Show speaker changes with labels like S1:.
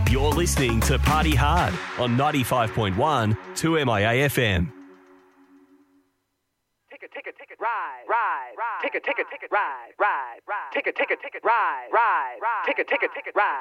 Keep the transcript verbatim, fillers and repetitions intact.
S1: You're listening to Party Hard on ninety-five point one two M I A F M.
S2: Ticket, ticket, ticket, ride, ride, ride. Ticket, ticket, ticket, ride, ride, ride. Ticket, ticket, ticket, ride, ride, ride. Ticket, ticket, ticket, ride.